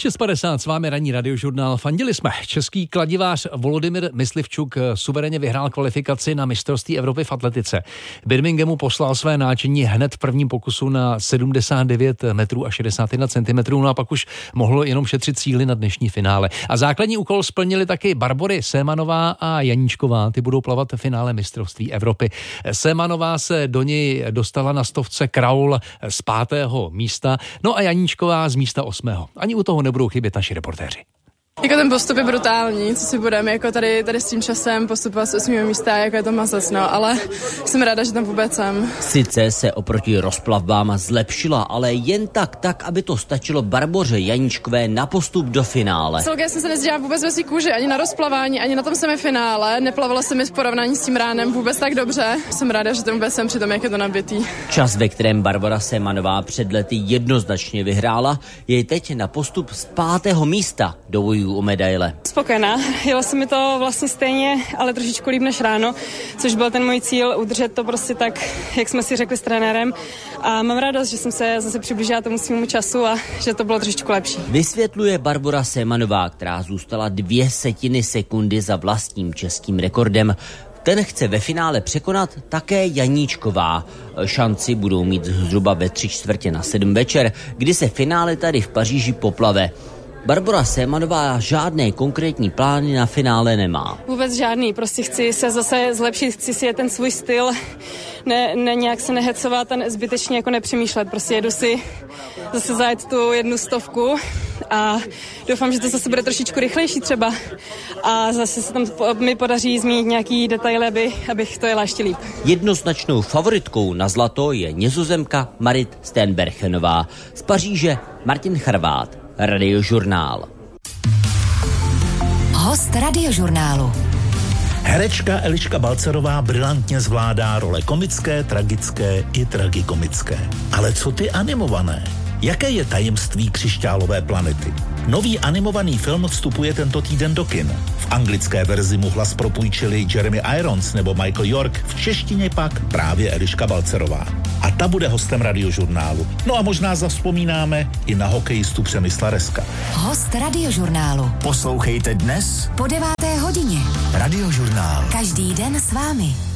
6:50 s vámi ranní radiožurnál. Fandili jsme. Český kladivář Volodymyr Myslivčuk suverénně vyhrál kvalifikaci na mistrovství Evropy v atletice. Birminghamu poslal své náčení hned v prvním pokusu na 79 metrů a 61 centimetrů, no a pak už mohl jenom šetřit síly na dnešní finále. A základní úkol splnili taky Barbory Sémanová a Janíčková. Ty budou plavat v finále mistrovství Evropy. Sémanová se do něj dostala na stovce kraul z 5. místa, no a Janíčková z místa 8. Ani u toho nebudou chybět naši reportéři. Jako ten postup je brutální, co si budeme, jako tady s tím časem postupovat z 8. místa, jako je to mazec, no, ale jsem ráda, že tam vůbec jsem. Sice se oproti rozplavbám zlepšila, ale jen tak, aby to stačilo Barboře Janíčkové na postup do finále. Celkem jsem se nezdělala vůbec ve svý kůži, ani na rozplavání, ani na tom semifinále, neplavala se mi v porovnání s tím ránem vůbec tak dobře. Jsem ráda, že tam vůbec jsem, přitom jak je to nabitý. Čas, ve kterém Barbora Sémanová před lety jednoznačně vyhrála, je teď na postup z 5. místa do bojů o medaile. Spokojená, jelo se mi to vlastně stejně, ale trošičku líp než ráno, což byl ten můj cíl, udržet to prostě tak, jak jsme si řekli s trenérem, a mám radost, že jsem se zase přiblížila tomu svému času a že to bylo trošičku lepší. Vysvětluje Barbora Sémanová, která zůstala 2/2 sekundy za vlastním českým rekordem. Ten chce ve finále překonat také Janíčková. Šanci budou mít zhruba ve 6:45 večer, kdy se finále tady v Paříži poplave. Barbora Sémanová žádné konkrétní plány na finále nemá. Vůbec žádný, prostě chci se zase zlepšit, chci si je ten svůj styl, ne nějak se nehecovat a zbytečně jako nepřemýšlet, prostě jedu si zase zajet tu 100 a doufám, že to zase bude trošičku rychlejší třeba a zase se tam mi podaří zmínit nějaký detaily, abych to jela ještě líp. Jednoznačnou favoritkou na zlato je Nizozemka Marit Steenbergenová. Z Paříže Martin Charvát, Radiožurnál. Host Radiožurnálu. Herečka Eliška Balcarová brilantně zvládá role komické, tragické i tragikomické. Ale co ty animované? Jaké je tajemství Křišťálové planety? Nový animovaný film vstupuje tento týden do kin. V anglické verzi mu hlas propůjčili Jeremy Irons nebo Michael York, v češtině pak právě Eliška Balcarová. A ta bude hostem Radiožurnálu. No a možná zavzpomínáme i na hokejistu Přemysla Reska. Host Radiožurnálu. Poslouchejte dnes po 9. hodině. Radiožurnál. Každý den s vámi.